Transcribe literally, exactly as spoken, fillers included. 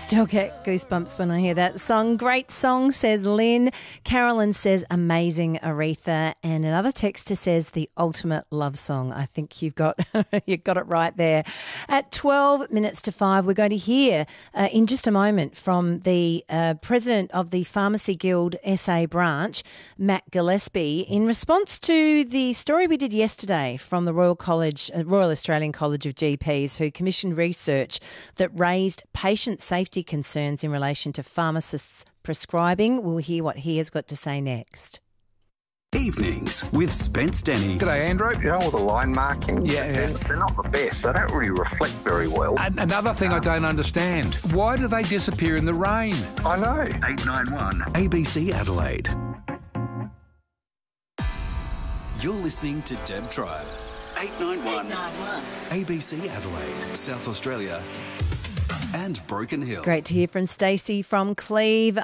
Still get goosebumps when I hear that song. Great song, says Lynn. Carolyn says amazing, Aretha. And another texter says the ultimate love song. I think you've got you've got it right there. At twelve minutes to five, we're going to hear uh, in just a moment from the uh, president of the Pharmacy Guild S A branch, Matt Gillespie, in response to the story we did yesterday from the Royal College, uh, Royal Australian College of G Ps, who commissioned research that raised patient safety concerns in relation to pharmacists prescribing. We'll hear what he has got to say next. Evenings with Spence Denny. G'day, Andrew. You know, all the line markings, Yeah, yeah. they're, they're not the best. They don't really reflect very well. And another thing I don't understand, why do they disappear in the rain? I know. eight nine one A B C Adelaide. You're listening to Deb Tribe. eight nine one A B C Adelaide, South Australia and Broken Hill. Great to hear from Stacey from Cleve.